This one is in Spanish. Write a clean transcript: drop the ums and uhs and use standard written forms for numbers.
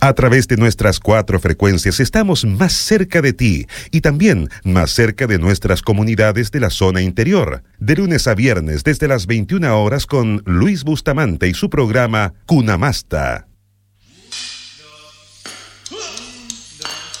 A través de nuestras 4 frecuencias estamos más cerca de ti y también más cerca de nuestras comunidades de la zona interior. De lunes a viernes desde las 21 horas con Luis Bustamante y su programa Cunamasta.